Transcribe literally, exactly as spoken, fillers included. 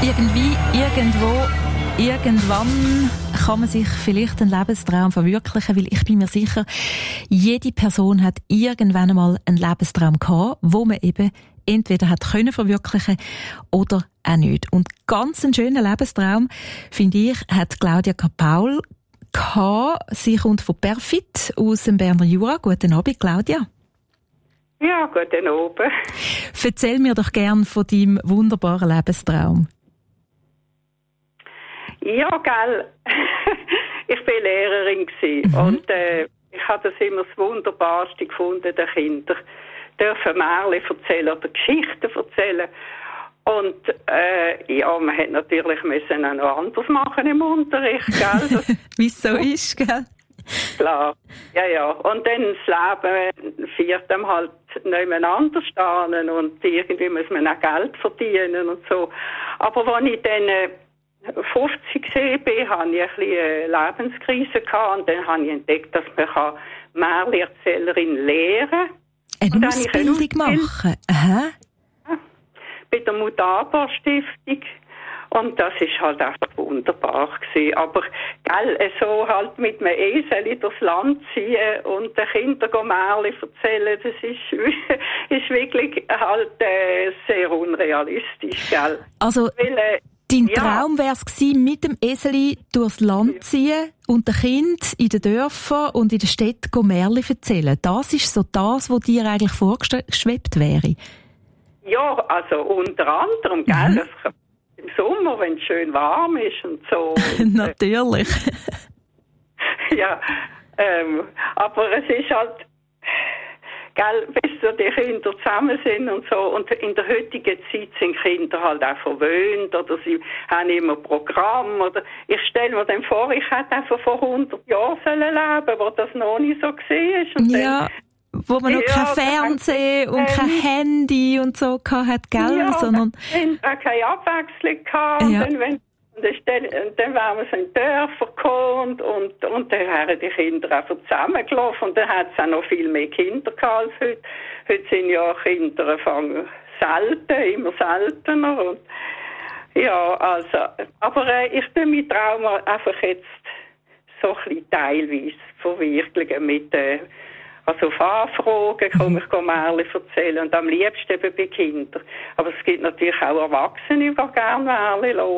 Irgendwie, irgendwo, irgendwann kann man sich vielleicht einen Lebenstraum verwirklichen, weil ich bin mir sicher, jede Person hat irgendwann einmal einen Lebenstraum gehabt, wo man eben entweder hat können verwirklichen oder auch nicht. Und ganz einen schönen Lebenstraum, finde ich, hat Claudia Paul gehabt. Sie kommt von Perfit aus dem Berner Jura. Guten Abend, Claudia. Ja, guten Abend. Erzähl mir doch gern von deinem wunderbaren Lebenstraum. Ja, gell. Ich war Lehrerin gewesen. Mhm. Und äh, ich habe das immer das Wunderbarste gefunden, den Kindern dürfen Märchen erzählen oder Geschichten erzählen. Und äh, ja, man hätte natürlich müssen auch noch anders machen im Unterricht, gell? Wie es so ist, gell? Klar, ja, ja. Und dann das Leben führt einem halt nebeneinander stehen und irgendwie muss man auch Geld verdienen und so. Aber als ich dann äh, fünfzig gesehen bin, hatte ich ein bisschen eine Lebenskrise gehabt und dann habe ich entdeckt, dass man Märchenerzählerin lehren kann. Eine Ausbildung machen? Aha. Ja, bei der Mutaba Stiftung. Und das ist halt einfach wunderbar gewesen. Aber, gell, so halt mit einem Esel durchs Land ziehen und den Kindern Märchen erzählen, das ist, ist wirklich halt äh, sehr unrealistisch, gell. Also, Weil, äh, dein ja. Traum wäre es gewesen, mit dem Eseli durchs Land ziehen und den Kindern in den Dörfern und in den Städten Märchen erzählen. Das ist so das, was dir eigentlich vorgeschwebt wäre? Ja, also unter anderem, gell, mhm. das im Sommer, wenn es schön warm ist und so. Natürlich. Ja, ähm, aber es ist halt, gell, bis so die Kinder zusammen sind und so. Und in der heutigen Zeit sind Kinder halt auch verwöhnt oder sie haben immer Programm. Oder ich stelle mir dann vor, ich hätte einfach vor hundert Jahren leben sollen, wo das noch nicht so gesehen ist. Und ja. Dann, wo man noch ja, kein Fernsehen und kein Handy und so hat, gell? Ja, sondern auch keine Abwechslung gehabt. Ja. Und dann, wenn, dann, dann wären wir so in Dörfer gekommen und, und, und dann wären die Kinder einfach zusammengelaufen. Und dann hat es auch noch viel mehr Kinder gehabt als heute. Heute sind ja Kinder fangen selten, immer seltener. Und ja, also, aber äh, ich tue meinen Traum einfach jetzt so ein bisschen teilweise verwirklichen mit äh, also auf Anfragen kann ich Märchen erzählen und am liebsten eben bei Kindern. Aber es gibt natürlich auch Erwachsene, die gerne Märchen hören.